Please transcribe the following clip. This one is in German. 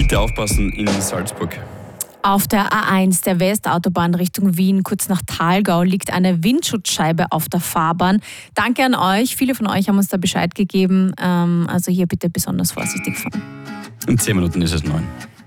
Bitte aufpassen in Salzburg. Auf der A1 der Westautobahn Richtung Wien, kurz nach Thalgau, liegt eine Windschutzscheibe auf der Fahrbahn. Danke an euch. Viele von euch haben uns da Bescheid gegeben. Also hier bitte besonders vorsichtig fahren. In 10 Minuten ist es 9.